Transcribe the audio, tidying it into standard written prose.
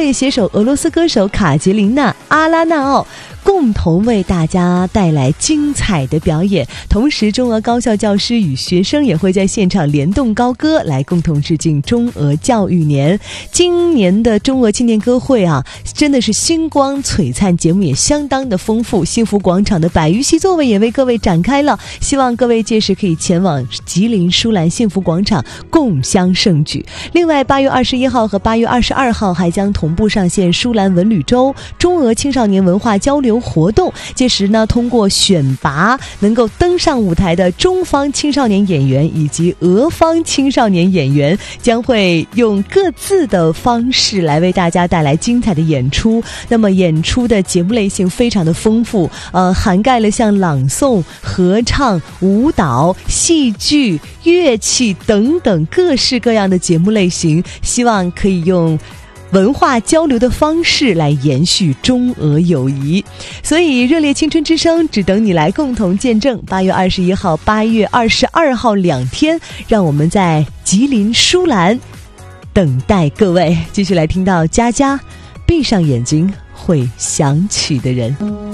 乐携手俄罗斯歌手卡捷琳娜·阿拉纳奥共同为大家带来精彩的表演，同时中俄高校教师与学生也会在现场联动高歌，来共同致敬中俄教育年。今年的中俄青年歌会啊，真的是星光璀璨，节目也相当的丰富，幸福广场的100余席座位也为各位展开了，希望各位届时可以前往吉林舒兰幸福广场共襄盛举。另外8月21号和8月22号还将同步上线舒兰文旅周中俄青少年文化交流活动，届时呢，通过选拔能够登上舞台的中方青少年演员以及俄方青少年演员，将会用各自的方式来为大家带来精彩的演出。那么演出的节目类型非常的丰富，涵盖了像朗诵、合唱、舞蹈、戏剧、乐器等等各式各样的节目类型，希望可以用文化交流的方式来延续中俄友谊。所以热烈青春之声只等你来共同见证。8月21号、8月22号2天，让我们在吉林舒兰等待各位。继续来听到佳佳闭上眼睛会想起的人。